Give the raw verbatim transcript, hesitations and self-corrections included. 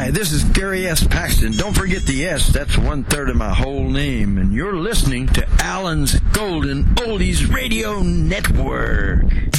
Hi, this is Gary S. Paxton. Don't forget the S. That's one-third of my whole name. And you're listening to Alan's Golden Oldies Radio Network.